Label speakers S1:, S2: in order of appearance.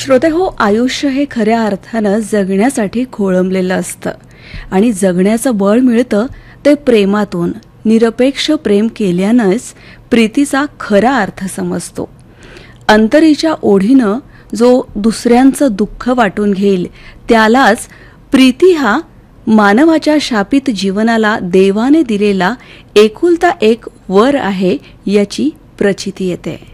S1: श्रोतेहो, आयुष्य हे खऱ्या अर्थानं जगण्यासाठी खोळंबलेलं असतं आणि जगण्याचं बळ मिळतं ते प्रेमातून. निरपेक्ष प्रेम केल्यानंच प्रीतीचा खरा अर्थ समजतो. अंतरीच्या ओढीनं जो दुसऱ्यांचं दुःख वाटून घेईल त्यालाच प्रीती हा मानवाच्या शापित जीवनाला देवाने दिलेला एकुलता एक वर आहे याची प्रचिती येते.